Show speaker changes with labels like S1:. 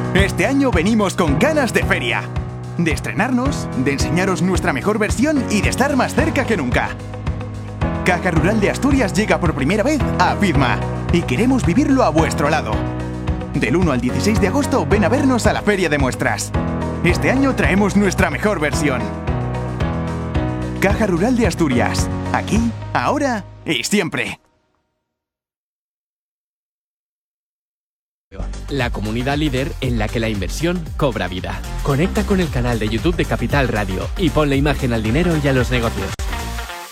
S1: Este año venimos con ganas de feria. De estrenarnos, de enseñaros nuestra mejor versión y de estar más cerca que nunca. Caja Rural de Asturias llega por primera vez a Fidma y queremos vivirlo a vuestro lado. Del 1 al 16 de agosto ven a vernos a la Feria de Muestras. Este año traemos nuestra mejor versión. Caja Rural de Asturias. Aquí, ahora y siempre.
S2: La comunidad líder en la que la inversión cobra vida. Conecta con el canal de YouTube de Capital Radio y ponle imagen al dinero y a los negocios.